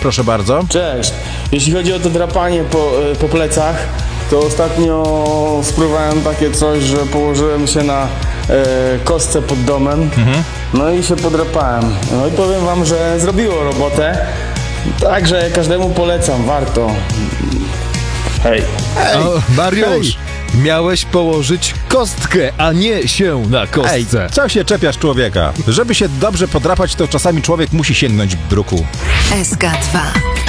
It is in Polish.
proszę bardzo. Cześć. Jeśli chodzi o to drapanie po plecach, to ostatnio spróbowałem takie coś, że położyłem się na kostce pod domem, no i się podrapałem. No i powiem wam, że zrobiło robotę, także każdemu polecam, warto. Hej. O, Mariusz, miałeś położyć kostkę, a nie się na Ej, kostce. co się czepiasz człowieka? Żeby się dobrze podrapać, to czasami człowiek musi sięgnąć bruku. SK2